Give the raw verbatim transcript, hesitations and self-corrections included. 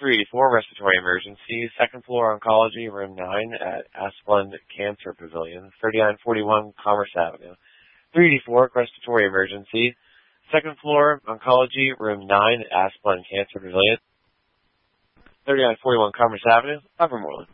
three eighty-four, respiratory emergency, second floor oncology, room nine at Asplund Cancer Pavilion, thirty-nine forty-one Commerce Avenue. three eighty-four, respiratory emergency, second floor oncology, room nine at Asplund Cancer Pavilion, thirty-nine forty-one Commerce Avenue, Upper Moreland.